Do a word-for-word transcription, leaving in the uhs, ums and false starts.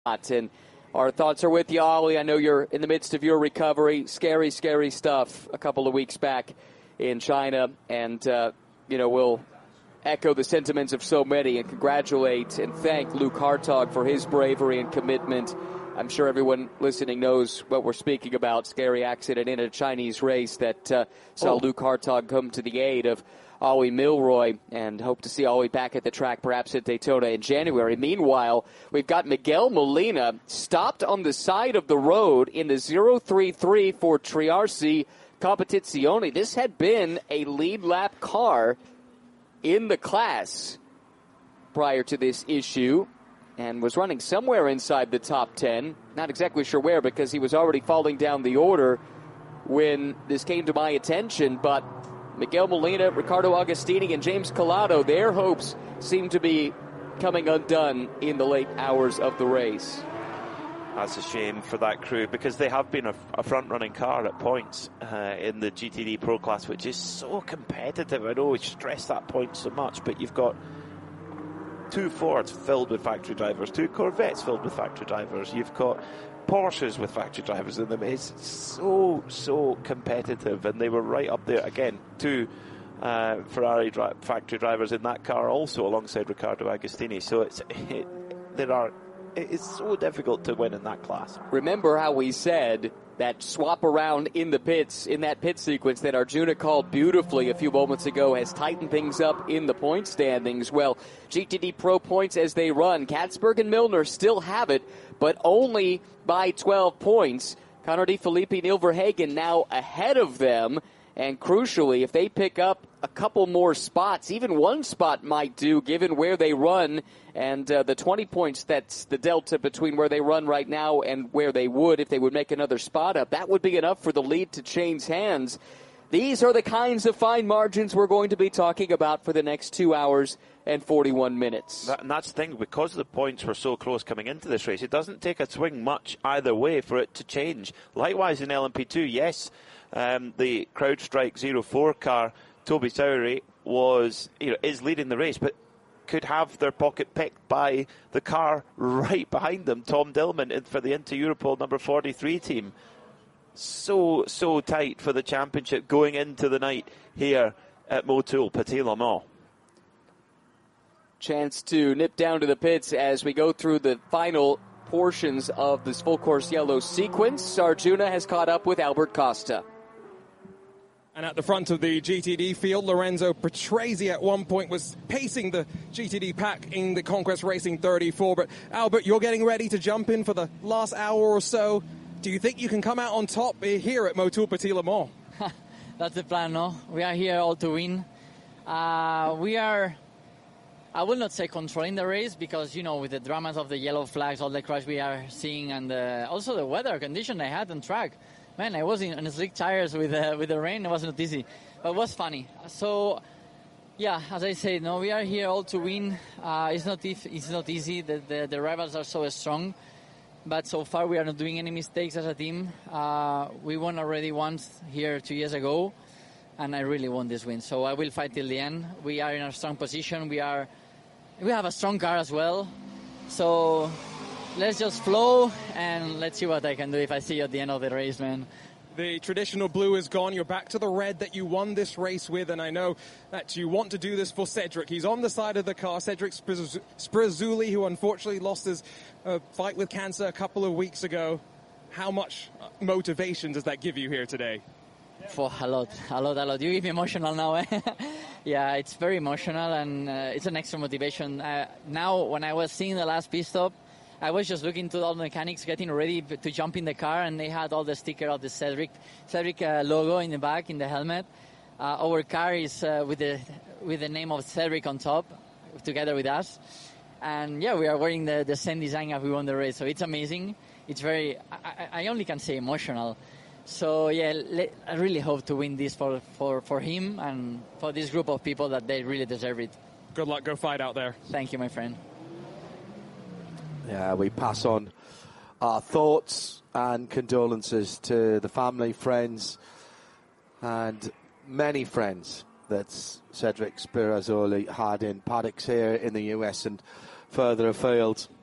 And our thoughts are with you, Ollie. I know you're in the midst of your recovery. Scary, scary stuff a couple of weeks back in China. And, uh, you know, we'll echo the sentiments of so many and congratulate and thank Luke Hartog for his bravery and commitment. I'm sure everyone listening knows what we're speaking about. Scary accident in a Chinese race that uh, saw oh. Luke Hartog come to the aid of Ollie Milroy, and hope to see Ollie back at the track, perhaps at Daytona in January. Meanwhile, we've got Miguel Molina stopped on the side of the road in the zero three three for Triarci Competizione. This had been a lead lap car in the class prior to this issue, and was running somewhere inside the top ten. Not exactly sure where, because he was already falling down the order when this came to my attention, but Miguel Molina, Ricardo Agostini, and James Collado, their hopes seem to be coming undone in the late hours of the race. That's a shame for that crew, because they have been a, a front-running car at points uh, in the G T D Pro class, which is so competitive. I know we stress that point so much, but you've got two Fords filled with factory drivers, two Corvettes filled with factory drivers. You've got Porsches with factory drivers in them. It's so, so competitive, and they were right up there again. Two uh, Ferrari dri- factory drivers in that car also, alongside Ricardo Agostini. So it's it, there are. It's so difficult to win in that class. Remember how we said that swap around in the pits, in that pit sequence that Arjuna called beautifully a few moments ago, has tightened things up in the point standings. Well, G T D Pro points as they run. Katzberg and Milner still have it, but only by twelve points. Connor De Phillippi, Neil Verhagen now ahead of them. And crucially, if they pick up a couple more spots, even one spot might do, given where they run, and uh, the twenty points, that's the delta between where they run right now and where they would if they would make another spot up. That would be enough for the lead to change hands. These are the kinds of fine margins we're going to be talking about for the next two hours and forty-one minutes. That, and that's the thing, because the points were so close coming into this race, it doesn't take a swing much either way for it to change. Likewise in L M P two, yes, um, the CrowdStrike zero four car, Toby Sowery, was, you know, is leading the race, but could have their pocket picked by the car right behind them, Tom Dillman, for the Inter Europol number forty-three team. So, so tight for the championship going into the night here at Motul Petit Le Mans. Chance to nip down to the pits as we go through the final portions of this full course yellow sequence. Arjuna has caught up with Albert Costa. And at the front of the G T D field, Lorenzo Patrese at one point was pacing the G T D pack in the Conquest Racing thirty-four. But Albert, you're getting ready to jump in for the last hour or so. Do you think you can come out on top here at Motul Petit Le Mans? That's the plan, no? We are here all to win. Uh, we are, I will not say controlling the race, because, you know, with the dramas of the yellow flags, all the crash we are seeing, and uh, also the weather condition they had on track. Man, I was in, in slick tires with uh, with the rain. It wasn't easy, but it was funny. So, yeah, as I said, no, we are here all to win. Uh, it's not if, it's not easy. The, the the rivals are so strong, but so far we are not doing any mistakes as a team. Uh, we won already once here two years ago, and I really want this win. So I will fight till the end. We are in a strong position. We are we have a strong car as well. So let's just flow, and let's see what I can do if I see you at the end of the race, man. The traditional blue is gone. You're back to the red that you won this race with, and I know that you want to do this for Cedric. He's on the side of the car, Cedric Sprizzulli, who unfortunately lost his uh, fight with cancer a couple of weeks ago. How much motivation does that give you here today? For a lot, a lot, a lot. You give me emotional now, eh? Yeah, it's very emotional, and uh, it's an extra motivation. Uh, now, when I was seeing the last pit stop, I was just looking to all the mechanics getting ready to jump in the car, and they had all the sticker of the Cedric Cedric uh, logo in the back, in the helmet. Uh, our car is uh, with the with the name of Cedric on top, together with us. And yeah, we are wearing the, the same design as we won the race, so it's amazing. It's very, I, I only can say emotional. So yeah, le- I really hope to win this for, for, for him and for this group of people that they really deserve it. Good luck, go fight out there. Thank you, my friend. Yeah, we pass on our thoughts and condolences to the family, friends, and many friends that Cedric Sprizzulli had in paddocks here in the U S and further afield.